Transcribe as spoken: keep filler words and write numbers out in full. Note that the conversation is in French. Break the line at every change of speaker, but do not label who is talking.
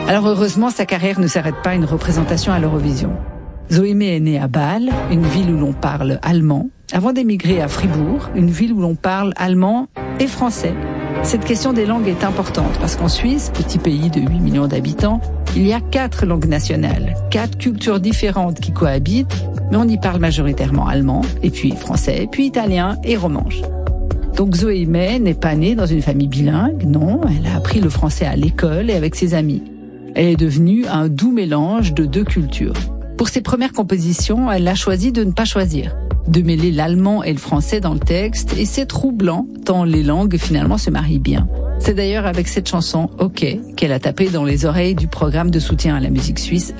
Alors heureusement, sa carrière ne s'arrête pas à une représentation à l'Eurovision. Zoé May est née à Bâle, une ville où l'on parle allemand, avant d'émigrer à Fribourg, une ville où l'on parle allemand et français. Cette question des langues est importante parce qu'en Suisse, petit pays de huit millions d'habitants, il y a quatre langues nationales, quatre cultures différentes qui cohabitent, mais on y parle majoritairement allemand, et puis français, puis italien et romanche. Donc Zoé May n'est pas née dans une famille bilingue, non, elle a appris le français à l'école et avec ses amis. Elle est devenue un doux mélange de deux cultures. Pour ses premières compositions, elle a choisi de ne pas choisir, de mêler l'allemand et le français dans le texte, et c'est troublant, tant les langues finalement se marient bien. C'est d'ailleurs avec cette chanson « OK » qu'elle a tapé dans les oreilles du programme de soutien à la musique suisse